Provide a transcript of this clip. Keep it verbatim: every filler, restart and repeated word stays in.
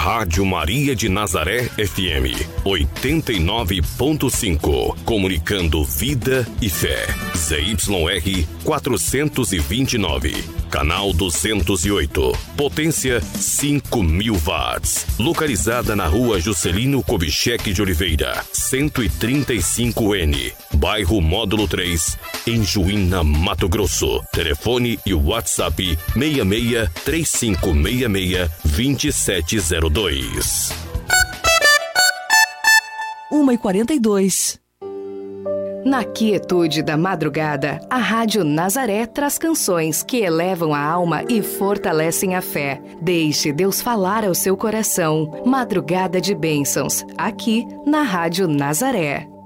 Rádio Maria de Nazaré F M, oitenta e nove ponto cinco. Comunicando vida e fé. Z Y R quatrocentos e vinte e nove. Canal duzentos e oito. Potência cinco mil watts. Localizada na rua Juscelino Kubitschek de Oliveira, cento e trinta e cinco N. Bairro Módulo três, em Juína, Mato Grosso. Telefone e WhatsApp seis seis três cinco seis seis dois sete zero dois. uma e quarenta e dois. Na quietude da madrugada, a Rádio Nazaré traz canções que elevam a alma e fortalecem a fé. Deixe Deus falar ao seu coração. Madrugada de Bênçãos, aqui na Rádio Nazaré.